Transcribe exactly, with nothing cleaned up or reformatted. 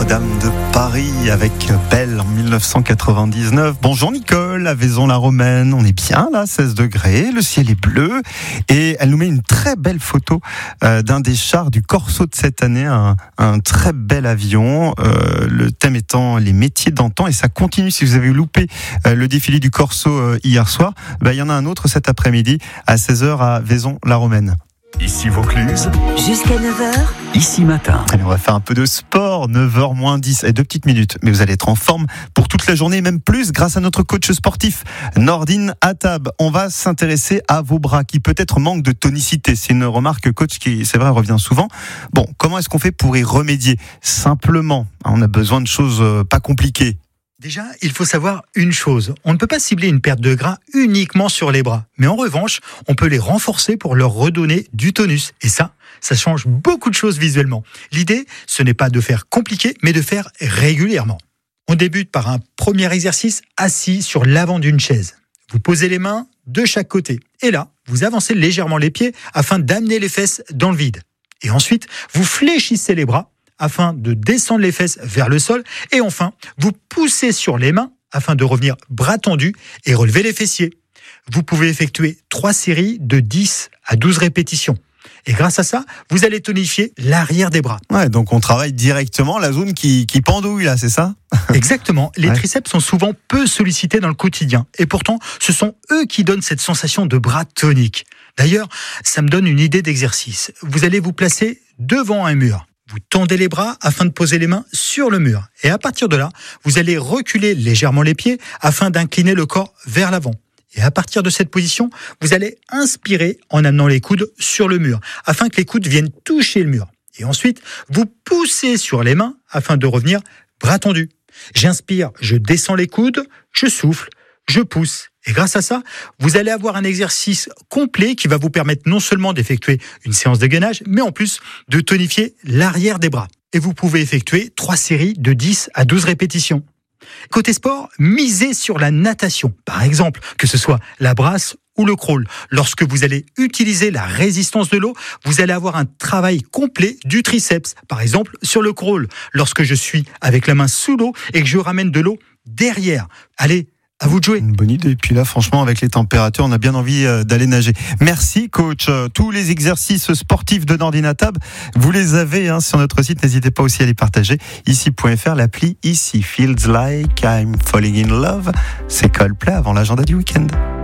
Notre-Dame de Paris avec Belle en dix-neuf cent quatre-vingt-dix-neuf. Bonjour Nicole, à Vaison-la-Romaine, on est bien là, seize degrés, le ciel est bleu et elle nous met une très belle photo euh, d'un des chars du Corso de cette année, un, un très bel avion, euh, le thème étant les métiers d'antan et ça continue. Si vous avez loupé euh, le défilé du Corso euh, hier soir, bah, il y en a un autre cet après-midi à seize heures à Vaison-la-Romaine. Ici Vaucluse. Jusqu'à neuf heures. Ici matin. Allez, on va faire un peu de sport, neuf heures moins dix, et deux petites minutes. Mais vous allez être en forme pour toute la journée, même plus, grâce à notre coach sportif, Nordine Attab. On va s'intéresser à vos bras, qui peut-être manquent de tonicité. C'est une remarque, coach, qui, c'est vrai, revient souvent. Bon, comment est-ce qu'on fait pour y remédier ? Simplement, on a besoin de choses pas compliquées. Déjà, il faut savoir une chose. On ne peut pas cibler une perte de gras uniquement sur les bras. Mais en revanche, on peut les renforcer pour leur redonner du tonus. Et ça, ça change beaucoup de choses visuellement. L'idée, ce n'est pas de faire compliqué, mais de faire régulièrement. On débute par un premier exercice assis sur l'avant d'une chaise. Vous posez les mains de chaque côté. Et là, vous avancez légèrement les pieds afin d'amener les fesses dans le vide. Et ensuite, vous fléchissez les bras afin de descendre les fesses vers le sol. Et enfin, vous poussez sur les mains afin de revenir bras tendus et relever les fessiers. Vous pouvez effectuer trois séries de dix à douze répétitions. Et grâce à ça, vous allez tonifier l'arrière des bras. Ouais, donc on travaille directement la zone qui, qui pendouille là, c'est ça ? Exactement. Les ouais. triceps sont souvent peu sollicités dans le quotidien. Et pourtant, ce sont eux qui donnent cette sensation de bras tonique. D'ailleurs, ça me donne une idée d'exercice. Vous allez vous placer devant un mur. Vous tendez les bras afin de poser les mains sur le mur. Et à partir de là, vous allez reculer légèrement les pieds afin d'incliner le corps vers l'avant. Et à partir de cette position, vous allez inspirer en amenant les coudes sur le mur afin que les coudes viennent toucher le mur. Et ensuite, vous poussez sur les mains afin de revenir bras tendus. J'inspire, je descends les coudes, je souffle, je pousse. Et grâce à ça, vous allez avoir un exercice complet qui va vous permettre non seulement d'effectuer une séance de gainage, mais en plus de tonifier l'arrière des bras. Et vous pouvez effectuer trois séries de dix à douze répétitions. Côté sport, misez sur la natation. Par exemple, que ce soit la brasse ou le crawl. Lorsque vous allez utiliser la résistance de l'eau, vous allez avoir un travail complet du triceps. Par exemple, sur le crawl, lorsque je suis avec la main sous l'eau et que je ramène de l'eau derrière. Allez, à vous de jouer. Une bonne idée. Et puis là, franchement, avec les températures, on a bien envie d'aller nager. Merci, coach. Tous les exercices sportifs de Nordine Attab, vous les avez hein, sur notre site. N'hésitez pas aussi à les partager. Ici point F R, l'appli Ici. Feels like I'm falling in love. C'est Coldplay avant l'agenda du week-end.